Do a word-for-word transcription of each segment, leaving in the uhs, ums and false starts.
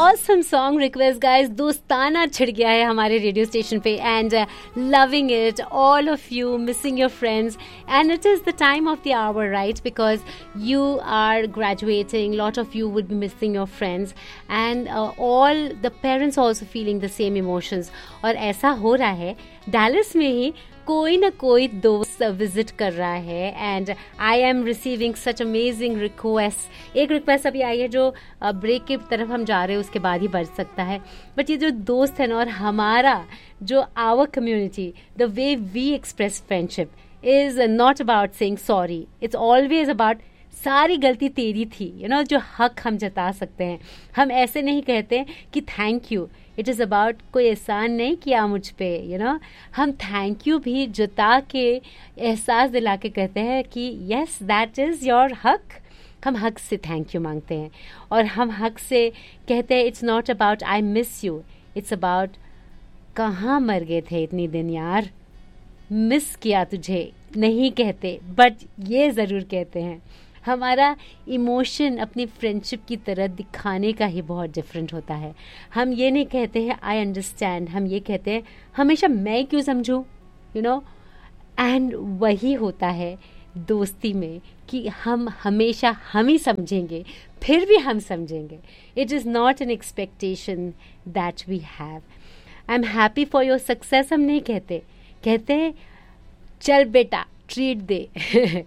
awesome song request, guys. दोस्ताना छिड़ गया है हमारे रेडियो स्टेशन पे and uh, loving it. All of you missing your friends, and it is the time of the hour, right? Because you are graduating. Lot of you would be missing your friends, and uh, all the parents also feeling the same emotions. और ऐसा हो रहा है Dallas में ही कोई ना कोई दोस्त विजिट कर रहा है and I am receiving such amazing request. एक रिक्वेस्ट अभी आई है जो ब्रेक की तरफ हम जा रहे हैं उसके बाद ही बढ़ सकता है, बट ये जो दोस्त है ना और हमारा जो our community, the way we express friendship is not about saying sorry, it's always about सारी गलती तेरी थी, यू नो, जो हक हम जता सकते हैं. हम ऐसे नहीं कहते कि thank you, it is about कोई एहसान नहीं किया मुझ पे, यू नो. हम थैंक यू भी जता के एहसास दिला के कहते हैं कि येस दैट इज़ योर हक. हम हक से थैंक यू मांगते हैं और हम हक से कहते हैं it's not about I miss you, it's about कहाँ मर गए थे इतनी दिन यार, मिस किया तुझे नहीं कहते, बट ये ज़रूर कहते हैं. हमारा इमोशन अपनी फ्रेंडशिप की तरह दिखाने का ही बहुत डिफरेंट होता है. हम ये नहीं कहते हैं आई अंडरस्टैंड, हम ये कहते हैं हमेशा मैं क्यों समझूं, यू नो. एंड वही होता है दोस्ती में कि हम हमेशा हम ही समझेंगे, फिर भी हम समझेंगे. It is not an expectation that we have. I am happy for your success हम नहीं कहते, कहते हैं चल बेटा treat they.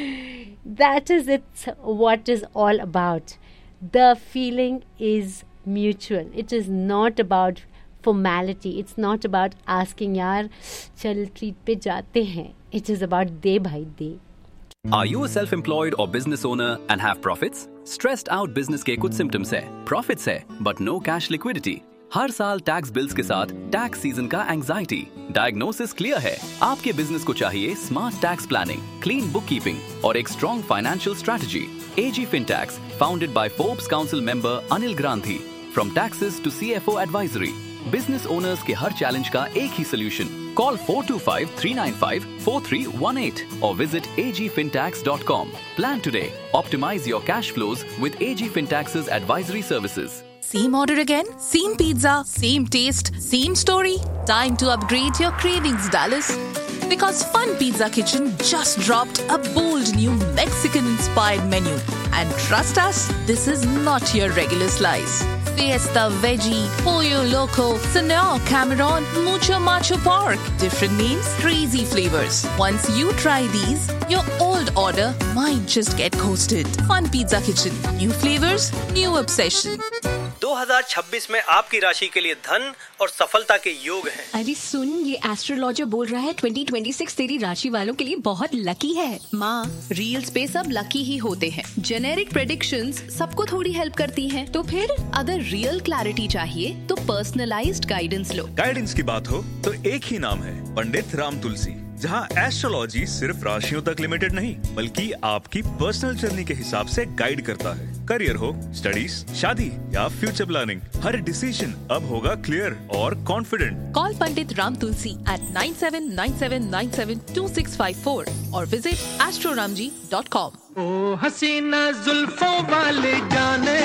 That is it's what is all about. The feeling is mutual. It is not about formality. It's not about asking यार चल treat पे जाते हैं. It is about दे भाई दे. Are you a self-employed or business owner and have profits? Stressed out business के कुछ symptoms है, profits है, but no cash liquidity. हर साल टैक्स बिल्स के साथ टैक्स सीजन का एंजाइटी. डायग्नोसिस क्लियर है, आपके बिजनेस को चाहिए smart tax planning, clean book keeping और एक strong financial strategy. AG फिनटैक्स, founded by Forbes council member Anil ग्रांथी. From taxes to CFO advisory, business owners के हर चैलेंज का एक ही solution. Call four to five three nine five four three one eight or visit a g fintax dot com. Plan today. Optimize your cash flows with A G Fintax's advisory services. Same order again? Same pizza? Same taste? Same story? Time to upgrade your cravings, Dallas. Because Fun Pizza Kitchen just dropped a bold new Mexican-inspired menu. And trust us, this is not your regular slice. Fiesta Veggie, Pollo Loco, Senor Cameron, Mucho Macho Pork. Different names, crazy flavors. Once you try these, your old order might just get coasted. Fun Pizza Kitchen. New flavors, new obsession. दो हज़ार छब्बीस में आपकी राशि के लिए धन और सफलता के योग हैं. अरे सुन, ये एस्ट्रोलॉजर बोल रहा है ट्वेंटी ट्वेंटी सिक्स तेरी राशि वालों के लिए बहुत लकी है. माँ, रील्स पे सब लकी ही होते हैं. जेनेरिक प्रेडिक्शंस सबको थोड़ी हेल्प करती हैं. तो फिर अगर रियल क्लैरिटी चाहिए तो पर्सनलाइज्ड गाइडेंस लो. गाइडेंस की बात हो तो एक ही नाम है, पंडित राम तुलसी. जहाँ एस्ट्रोलॉजी सिर्फ राशियों तक लिमिटेड नहीं, बल्कि आपकी पर्सनल जर्नी के हिसाब से गाइड करता है. करियर हो, स्टडीज, शादी या फ्यूचर प्लानिंग, हर डिसीजन अब होगा क्लियर और confident. Call Pandit Ram Tulsi eight nine seven nine seven nine seven to six five four और visit astro Ramji dot com. ओ हसीना जुल्फों वाले जाने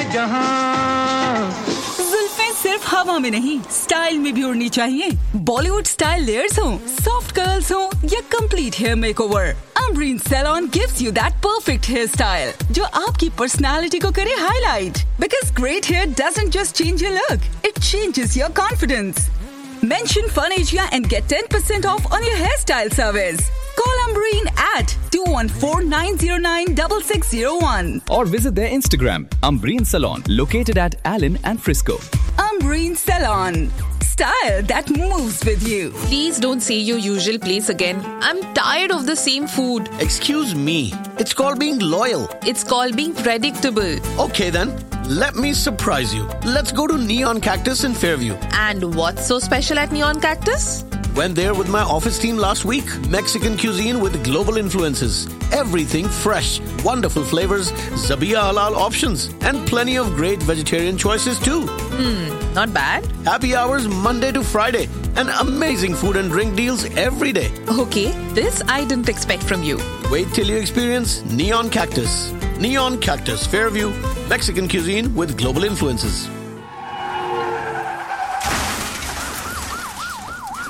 जहां, जुल्फें सिर्फ हवा में नहीं, स्टाइल में भी उड़नी चाहिए. बॉलीवुड स्टाइल लेयर्स हो, सॉफ्ट कर्ल्स हो या complete hair makeover, Ambreen Salon gives you that perfect hairstyle जो आपकी personality को करे highlight. Because great hair doesn't just change your look, it changes your confidence. Mention Fun Asia and get ten percent off on your hairstyle service. Call Ambreen at two one four nine zero nine six six zero one or visit their Instagram, Ambreen Salon, located at Allen and Frisco. Ambreen Salon. Style that moves with you. Please don't say your usual place again. I'm tired of the same food. Excuse me. It's called being loyal. It's called being predictable. Okay then, let me surprise you. Let's go to Neon Cactus in Fairview. And what's so special at Neon Cactus? Went there with my office team last week. Mexican cuisine with global influences. Everything fresh, wonderful flavors, Zabiya halal options, and plenty of great vegetarian choices too. Hmm, not bad. Happy hours Monday to Friday, and amazing food and drink deals every day. Okay, this I didn't expect from you. Wait till you experience Neon Cactus. Neon Cactus, Fairview, Mexican cuisine with global influences.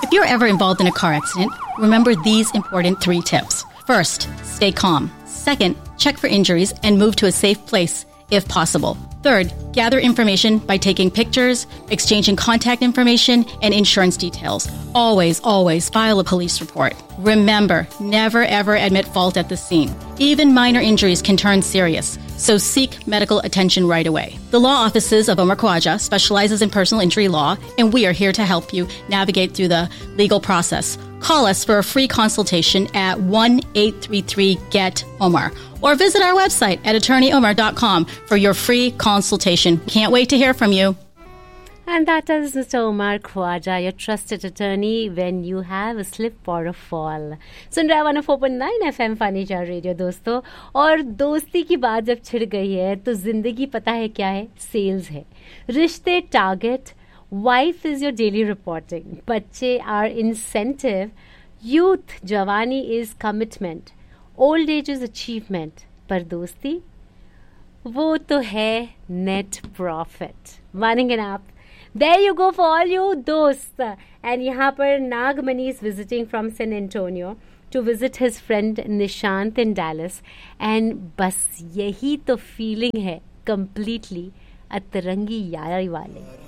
If you're ever involved in a car accident, remember these important three tips. First, stay calm. Second, check for injuries and move to a safe place if possible. Third, gather information by taking pictures, exchanging contact information, and insurance details. Always, always file a police report. Remember, never ever admit fault at the scene. Even minor injuries can turn serious, so seek medical attention right away. The law offices of Omar Khawaja specializes in personal injury law, and we are here to help you navigate through the legal process. Call us for a free consultation at one eight three three get Omar or visit our website at attorney omar dot com for your free consultation. Can't wait to hear from you. And that is Mister Omar Khawaja, your trusted attorney when you have a slip or a fall. सुन रहा है one O four point nine F M funny jar radio दोस्तों. और दोस्ती की बात जब छिड़ गई है तो जिंदगी पता है क्या है? सेल्स है. रिश्ते target, wife is your daily reporting, बच्चे आर इंसेंटिव, यूथ जवानी is commitment, old age is achievement, पर दोस्ती वो तो है नेट प्रॉफिट. मानेंगे ना आप? There you go for all you दोस्त. And यहाँ पर नागमणि is visiting from San Antonio to visit his friend Nishant in Dallas. And बस यही तो feeling है completely अतरंगी यारी वाले.